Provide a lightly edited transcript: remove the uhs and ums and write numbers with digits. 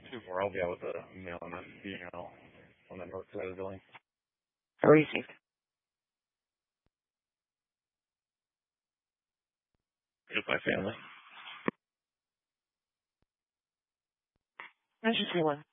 2-4. I'll be out with the mail on that email on the north side of the building. Received. With my family. Measure 3-1.